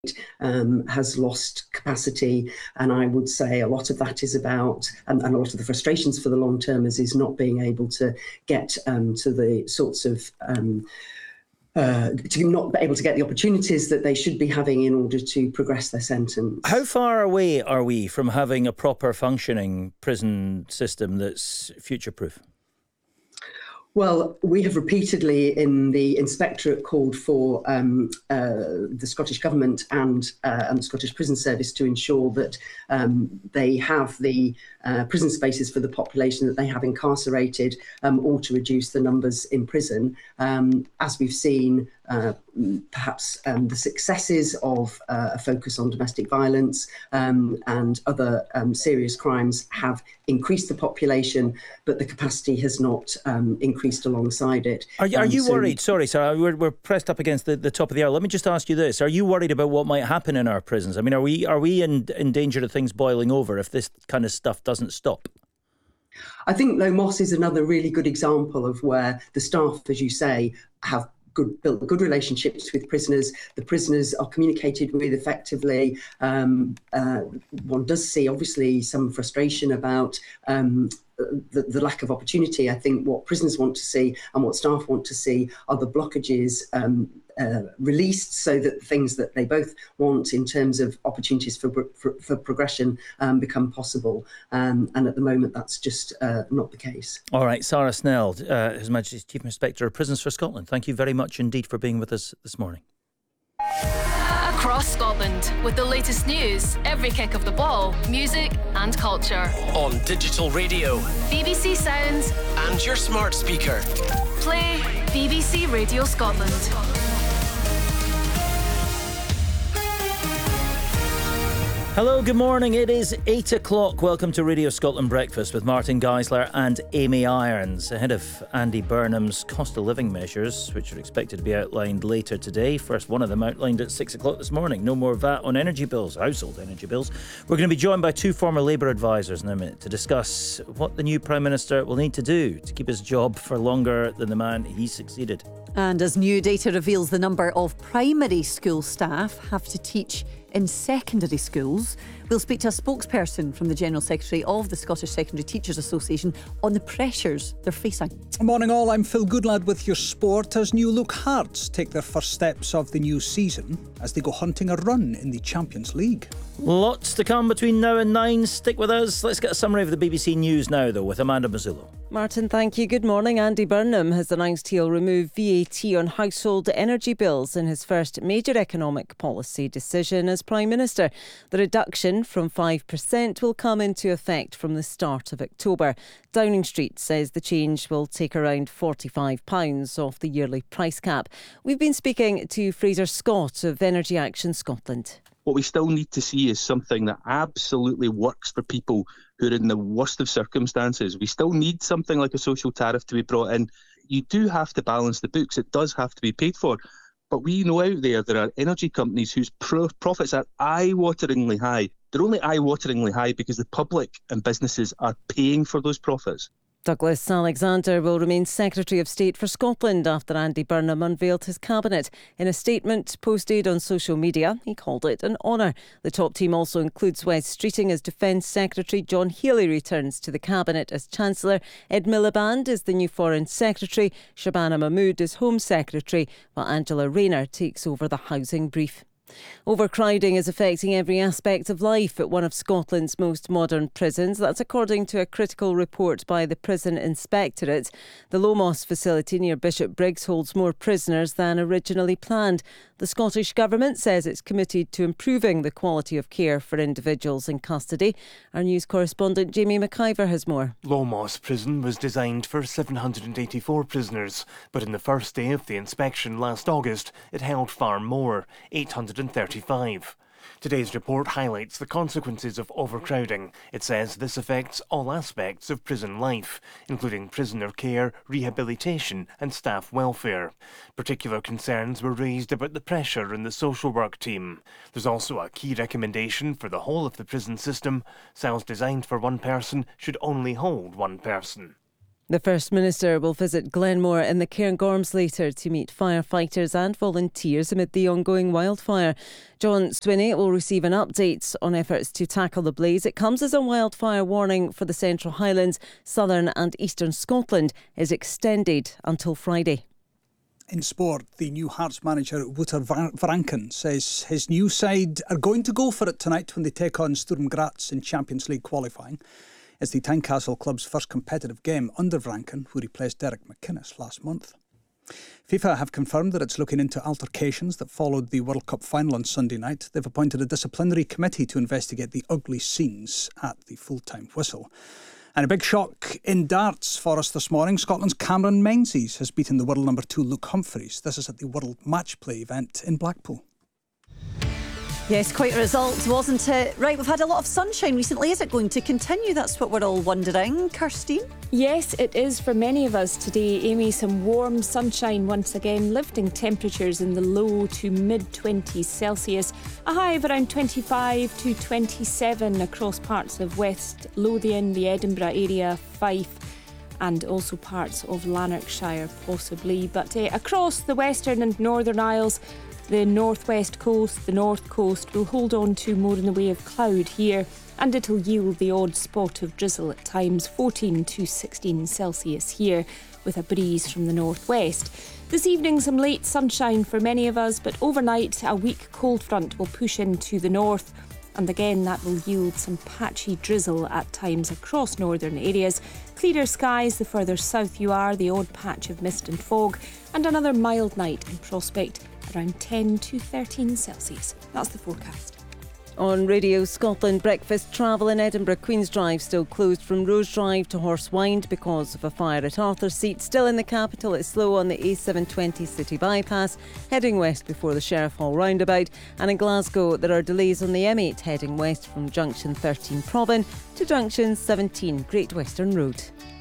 has lost capacity, and I would say a lot of that is about, and a lot of the frustrations for the long-termers is not being able to get to the sorts of to not be able to get the opportunities that they should be having in order to progress their sentence. How far away are we from having a proper functioning prison system that's future-proof? Well, we have repeatedly in the Inspectorate called for the Scottish Government and the Scottish Prison Service to ensure that they have the prison spaces for the population that they have incarcerated, or to reduce the numbers in prison. As we've seen, perhaps the successes of a focus on domestic violence and other serious crimes have increased the population, but the capacity has not increased alongside it. Are you worried? Sorry, Sarah, we're pressed up against the top of the hour. Let me just ask you this. Are you worried about what might happen in our prisons? I mean, are we in danger of things boiling over if this kind of stuff doesn't stop? I think Low Moss is another really good example of where the staff, as you say, have built good relationships with prisoners. The prisoners are communicated with effectively. One does see, obviously, some frustration about the lack of opportunity. I think what prisoners want to see and what staff want to see are the blockages released, so that the things that they both want in terms of opportunities for progression become possible. And at the moment, that's just not the case. All right, Sarah Snell, His Majesty's Chief Inspector of Prisons for Scotland. Thank you very much indeed for being with us this morning. Across Scotland, with the latest news, every kick of the ball, music and culture. On digital radio, BBC Sounds and your smart speaker. Play BBC Radio Scotland. Hello, good morning. It is 8 o'clock. Welcome to Radio Scotland Breakfast with Martin Geisler and Amy Irons. Ahead of Andy Burnham's cost of living measures, which are expected to be outlined later today. First one of them outlined at 6 o'clock this morning. No more VAT on energy bills, household energy bills. We're going to be joined by two former Labour advisors in a minute to discuss what the new Prime Minister will need to do to keep his job for longer than the man he succeeded. And as new data reveals, the number of primary school staff have to teach in secondary schools. We'll speak to a spokesperson from the General Secretary of the Scottish Secondary Teachers Association on the pressures they're facing. Morning all, I'm Phil Goodlad with your sport as New Look Hearts take their first steps of the new season as they go hunting a run in the Champions League. Lots to come between now and 9. Stick with us. Let's get a summary of the BBC News now, though, with Amanda Mazzullo. Martin, thank you. Good morning. Andy Burnham has announced he'll remove VAT on household energy bills in his first major economic policy decision as Prime Minister. The reduction from 5% will come into effect from the start of October. Downing Street says the change will take around £45 off the yearly price cap. We've been speaking to Fraser Scott of Energy Action Scotland. What we still need to see is something that absolutely works for people who are in the worst of circumstances. We still need something like a social tariff to be brought in. You do have to balance the books. It does have to be paid for. But we know out there are energy companies whose profits are eye-wateringly high. They're only eye-wateringly high because the public and businesses are paying for those profits. Douglas Alexander will remain Secretary of State for Scotland after Andy Burnham unveiled his cabinet. In a statement posted on social media, he called it an honour. The top team also includes Wes Streeting as Defence Secretary, John Healey returns to the cabinet as Chancellor, Ed Miliband is the new Foreign Secretary, Shabana Mahmood is Home Secretary, while Angela Rayner takes over the housing brief. Overcrowding is affecting every aspect of life at one of Scotland's most modern prisons. That's according to a critical report by the Prison Inspectorate. The Low Moss facility near Bishopbriggs holds more prisoners than originally planned. The Scottish Government says it's committed to improving the quality of care for individuals in custody. Our news correspondent Jamie McIver has more. Low Moss Prison was designed for 784 prisoners, but in the first day of the inspection last August, it held far more, 835. Today's report highlights the consequences of overcrowding. It says this affects all aspects of prison life, including prisoner care, rehabilitation and staff welfare. Particular concerns were raised about the pressure in the social work team. There's also a key recommendation for the whole of the prison system. Cells designed for one person should only hold one person. The First Minister will visit Glenmore in the Cairngorms later to meet firefighters and volunteers amid the ongoing wildfire. John Swinney will receive an update on efforts to tackle the blaze. It comes as a wildfire warning for the Central Highlands, southern and eastern Scotland is extended until Friday. In sport, the new Hearts manager Wouter Vranken says his new side are going to go for it tonight when they take on Sturm Graz in Champions League qualifying. It's the Tynecastle club's first competitive game under Vranken, who replaced Derek McInnes last month. FIFA have confirmed that it's looking into altercations that followed the World Cup final on Sunday night. They've appointed a disciplinary committee to investigate the ugly scenes at the full-time whistle. And a big shock in darts for us this morning. Scotland's Cameron Menzies has beaten the world number 2 Luke Humphries. This is at the World Match Play event in Blackpool. Yes, quite a result, wasn't it? Right, we've had a lot of sunshine recently. Is it going to continue? That's what we're all wondering. Kirsty? Yes, it is for many of us today, Amy. Some warm sunshine once again, lifting temperatures in the low to mid-20s Celsius. A high of around 25 to 27 across parts of West Lothian, the Edinburgh area, Fife, and also parts of Lanarkshire possibly. But across the Western and Northern Isles, the northwest coast, the north coast will hold on to more in the way of cloud here, and it'll yield the odd spot of drizzle at times, 14 to 16 Celsius here, with a breeze from the northwest. This evening, some late sunshine for many of us, but overnight a weak cold front will push into the north, and again that will yield some patchy drizzle at times across northern areas. Clearer skies the further south you are, the odd patch of mist and fog, and another mild night in prospect, around 10 to 13 Celsius. That's the forecast. On Radio Scotland, breakfast travel in Edinburgh Queen's Drive still closed from Rose Drive to Horsewind because of a fire at Arthur Seat. Still in the capital, it's slow on the A720 City Bypass, heading west before the Sheriff Hall roundabout. And in Glasgow, there are delays on the M8 heading west from Junction 13 Provan to Junction 17 Great Western Road.